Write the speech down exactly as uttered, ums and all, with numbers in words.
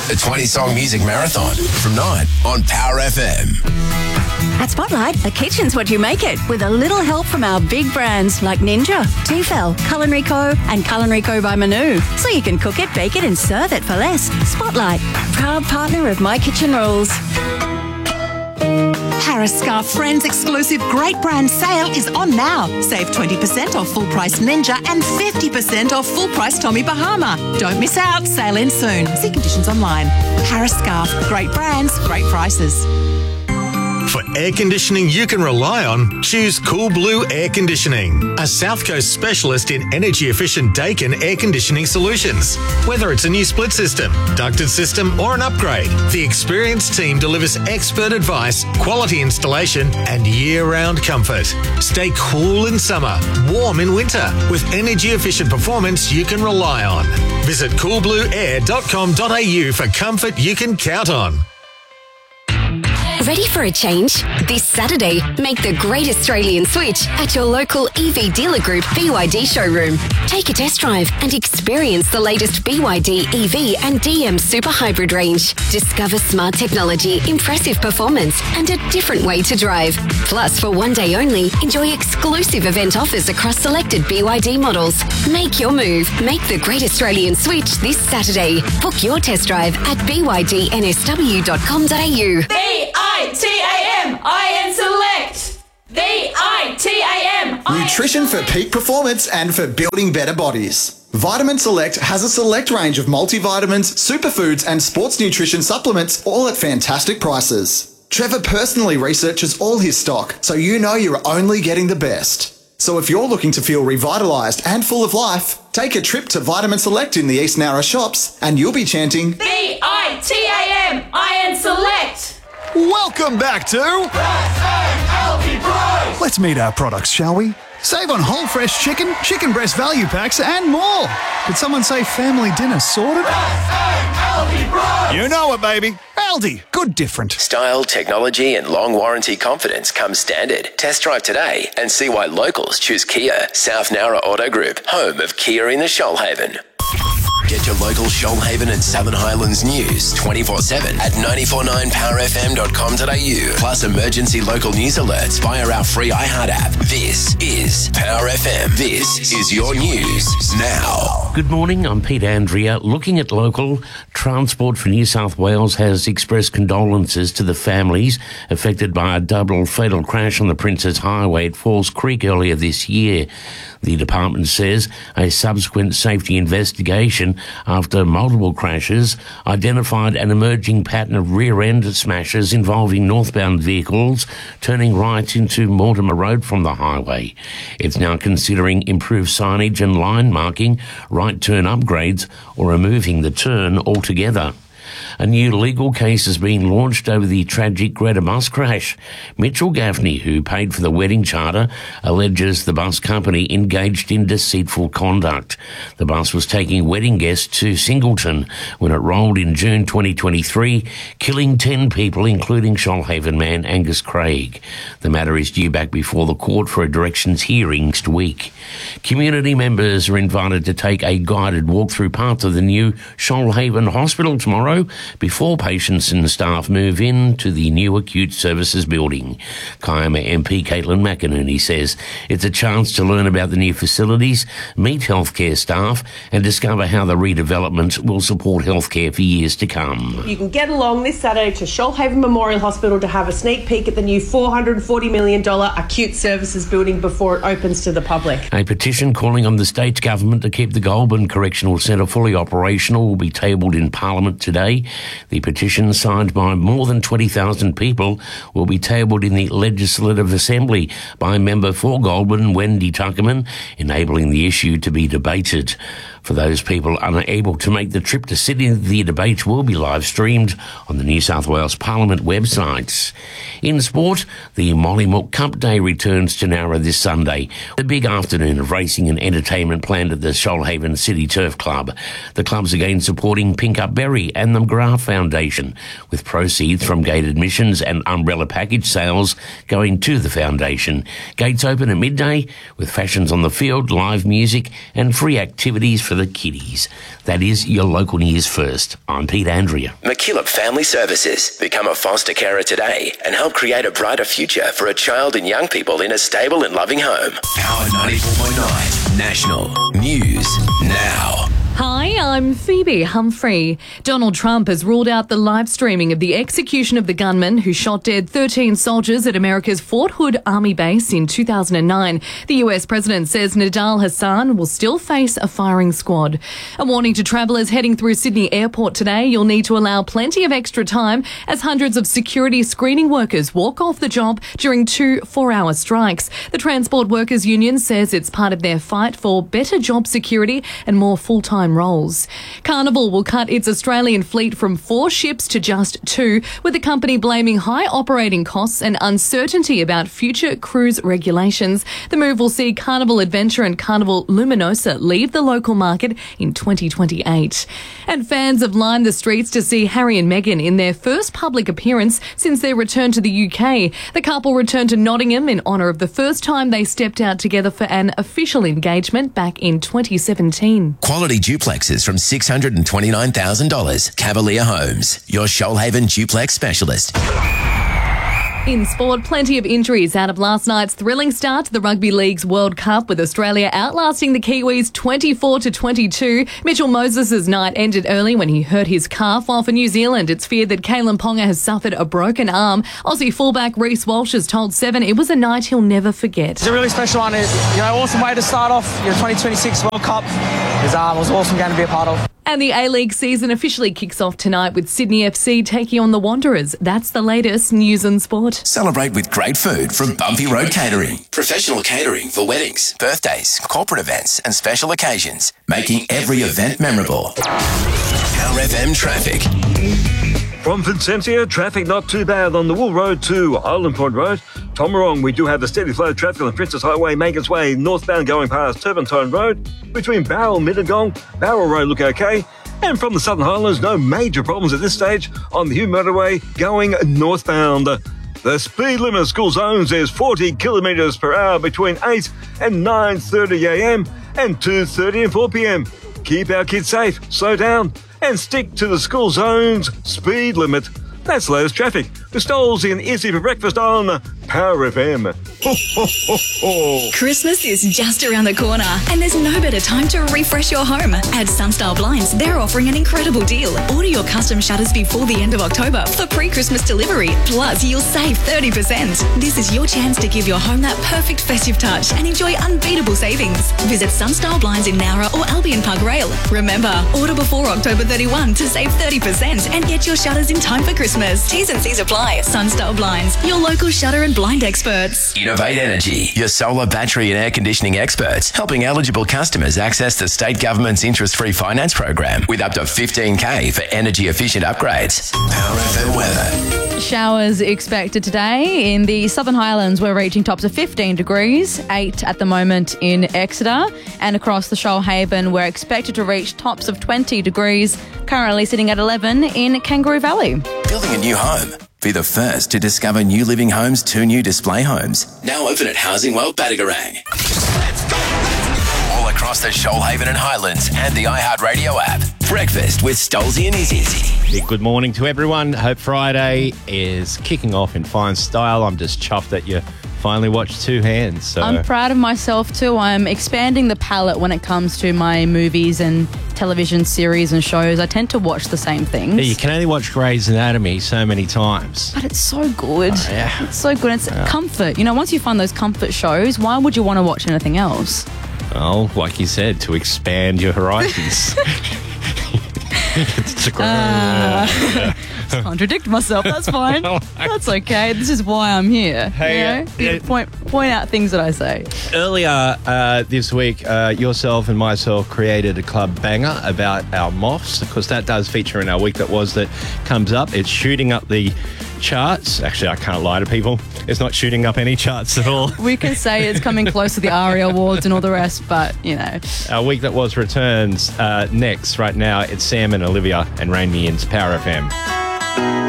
The twenty-song music marathon from nine on Power F M. At Spotlight, a kitchen's what you make it, with a little help from our big brands like Ninja, Tefal, Culinary Co. and Culinary Co. by Manu. So you can cook it, bake it and serve it for less. Spotlight, proud partner of My Kitchen Rules. Harris Scarf Friends exclusive great brand sale is on now. Save twenty percent off full price Ninja and fifty percent off full price Tommy Bahama. Don't miss out, sale ends soon. See conditions online. Harris Scarf, great brands, great prices. For air conditioning you can rely on, choose Cool Blue Air Conditioning, a South Coast specialist in energy-efficient Daikin air conditioning solutions. Whether it's a new split system, ducted system or an upgrade, the experienced team delivers expert advice, quality installation and year-round comfort. Stay cool in summer, warm in winter, with energy-efficient performance you can rely on. Visit cool blue air dot com dot a u for comfort you can count on. Ready for a change? This Saturday, make the great Australian switch at your local E V dealer group B Y D showroom. Take a test drive and experience the latest B Y D E V and D M Super Hybrid range. Discover smart technology, impressive performance and a different way to drive. Plus, for one day only, enjoy exclusive event offers across selected B Y D models. Make your move. Make the great Australian switch this Saturday. Book your test drive at b y d n s w dot com dot a u. B I T A M I N Select. V I T A M Nutrition for peak performance and for building better bodies. Vitamin Select has a select range of multivitamins, superfoods and sports nutrition supplements, all at fantastic prices. Trevor personally researches all his stock, so you know you're only getting the best. So if you're looking to feel revitalised and full of life, take a trip to Vitamin Select in the East Narra shops and you'll be chanting V I T A M I N Select. Welcome back to L P Price. Let's meet our products, shall we? Save on whole fresh chicken, chicken breast value packs and more. Did someone say family dinner sorted? L P Price. You know it, baby. Aldi, good different. Style, technology and long warranty confidence come standard. Test drive today and see why locals choose Kia. South Nowra Auto Group, home of Kia in the Shoalhaven. Get your local Shoalhaven and Southern Highlands news twenty-four seven at nine four nine power f m dot com dot a u. Plus emergency local news alerts via our free iHeart app. This is Power F M. This is your news now. Good morning, I'm Pete Andrea. Looking at local, Transport for New South Wales has expressed condolences to the families affected by a double fatal crash on the Princes Highway at Falls Creek earlier this year. The department says a subsequent safety investigation after multiple crashes identified an emerging pattern of rear-end smashes involving northbound vehicles turning right into Mortimer Road from the highway. It's now considering improved signage and line marking, right turn upgrades, or removing the turn altogether. A new legal case has been launched over the tragic Greta bus crash. Mitchell Gaffney, who paid for the wedding charter, alleges the bus company engaged in deceitful conduct. The bus was taking wedding guests to Singleton when it rolled in June twenty twenty-three, killing ten people, including Shoalhaven man Angus Craig. The matter is due back before the court for a directions hearing next week. Community members are invited to take a guided walk through parts of the new Shoalhaven Hospital tomorrow before patients and staff move in to the new acute services building. Kiama M P Caitlin McInerney says it's a chance to learn about the new facilities, meet healthcare staff and discover how the redevelopment will support healthcare for years to come. You can get along this Saturday to Shoalhaven Memorial Hospital to have a sneak peek at the new four hundred forty million dollars acute services building before it opens to the public. A petition calling on the state government to keep the Goulburn Correctional Centre fully operational will be tabled in Parliament today. The petition, signed by more than twenty thousand people, will be tabled in the Legislative Assembly by member for Goulburn, Wendy Tuckerman, enabling the issue to be debated. For those people unable to make the trip to Sydney, the debate will be live streamed on the New South Wales Parliament website. In sport, the Mollymook Cup Day returns to Nowra this Sunday. The big afternoon of racing and entertainment planned at the Shoalhaven City Turf Club. The club's again supporting Pink Up Berry and the McGrath Foundation, with proceeds from gate admissions and umbrella package sales going to the foundation. Gates open at midday with fashions on the field, live music and free activities for for the kiddies. That is your local news first. I'm Pete Andrea. McKillop Family Services. Become a foster carer today and help create a brighter future for a child and young people in a stable and loving home. Power ninety-four point nine National News Now. Hi, I'm Phoebe Humphrey. Donald Trump has ruled out the live streaming of the execution of the gunman who shot dead thirteen soldiers at America's Fort Hood Army base in two thousand nine. The U S president says Nidal Hassan will still face a firing squad. A warning to travellers heading through Sydney Airport today: you'll need to allow plenty of extra time as hundreds of security screening workers walk off the job during two four-hour strikes. The Transport Workers Union says it's part of their fight for better job security and more full-time roles. Carnival will cut its Australian fleet from four ships to just two, with the company blaming high operating costs and uncertainty about future cruise regulations. The move will see Carnival Adventure and Carnival Luminosa leave the local market in twenty twenty-eight. And fans have lined the streets to see Harry and Meghan in their first public appearance since their return to the U K. The couple returned to Nottingham in honour of the first time they stepped out together for an official engagement back in twenty seventeen. Quality duplexes from six hundred twenty-nine thousand dollars. Cavalier Homes, your Shoalhaven duplex specialist. In sport, plenty of injuries out of last night's thrilling start to the Rugby League's World Cup, with Australia outlasting the Kiwis twenty-four to twenty-two. Mitchell Moses' night ended early when he hurt his calf, while for New Zealand it's feared that Kalen Ponga has suffered a broken arm. Aussie fullback Reece Walsh has told Seven it was a night he'll never forget. It's a really special one. It's, you know, awesome way to start off your twenty twenty-six World Cup. It's, um, it was an awesome game to be a part of. And the A-League season officially kicks off tonight with Sydney F C taking on the Wanderers. That's the latest news and sport. Celebrate with great food from Bumpy Road Catering. Professional catering for weddings, birthdays, corporate events and special occasions, making every event memorable. Power F M traffic. From Vincentia, traffic not too bad on the Wool Road to Island Point Road. Tomarong, we do have a steady flow of traffic on Princess Highway, Megan's Way, northbound going past Turpentine Road. Between Barrel, Mittagong, Barrel Road look okay. And from the Southern Highlands, no major problems at this stage on the Hugh Motorway going northbound. The speed limit of school zones is forty kilometres per hour between eight and nine thirty a m and two thirty and four p m. Keep our kids safe, slow down, and stick to the school zone's speed limit. That's the latest traffic. With Stolzy and Izzy for breakfast on Power F M. Ho, ho, ho, ho. Christmas is just around the corner, and there's no better time to refresh your home. At Sunstyle Blinds, they're offering an incredible deal. Order your custom shutters before the end of October for pre-Christmas delivery. Plus, you'll save thirty percent. This is your chance to give your home that perfect festive touch and enjoy unbeatable savings. Visit Sunstyle Blinds in Nowra or Albion Park Rail. Remember, order before October thirty-first to save thirty percent and get your shutters in time for Christmas. T's and C's apply. Sunstyle Blinds, your local shutter and blind experts. Innovate Energy, your solar, battery and air conditioning experts, helping eligible customers access the state government's interest-free finance program with up to fifteen K for energy-efficient upgrades. Power F M weather. Showers expected today. In the Southern Highlands, we're reaching tops of fifteen degrees, eight at the moment in Exeter. And across the Shoalhaven, we're expected to reach tops of twenty degrees, currently sitting at eleven in Kangaroo Valley. Building a new home. Be the first to discover New Living Homes' two new display homes. Now open at Housing World Batagarang. All across the Shoalhaven and Highlands and the iHeartRadio app. Breakfast with Stolzy and Izzy. Big good morning to everyone. Hope Friday is kicking off in fine style. I'm just chuffed that you finally watched Two Hands. So. I'm proud of myself too. I'm expanding the palette when it comes to my movies and television series and shows. I tend to watch the same things. Yeah, you can only watch Grey's Anatomy so many times. But it's so good. Oh, yeah. It's so good. It's yeah. comfort. You know, once you find those comfort shows, why would you want to watch anything else? Well, like you said, to expand your horizons. It's a great... Uh, contradict myself. That's fine. That's okay. This is why I'm here. Hey, you know? uh, point point out things that I say. Earlier uh, this week, uh, yourself and myself created a club banger about our moths, because that does feature in our week that was that comes up. It's shooting up the charts. Actually, I can't lie to people. It's not shooting up any charts at all. We can say it's coming close to the ARIA Awards and all the rest, but, you know. Our week that was returns uh, next. Right now, it's Sam and Olivia and Rain Me In's Power F M.